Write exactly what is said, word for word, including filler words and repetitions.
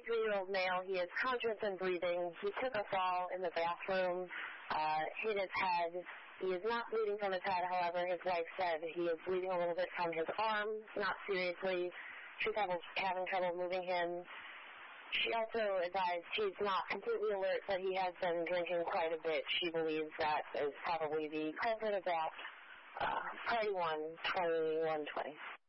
three-year-old male. He is conscious and breathing. He took a fall in the bathroom, uh, hit his head. He is not bleeding from his head, however, his wife said he is bleeding a little bit from his arm, not seriously. She's having, having trouble moving him. She also advised he's not completely alert, but he has been drinking quite a bit. She believes that is probably the culprit of that. Uh, Party one, twenty-one twenty.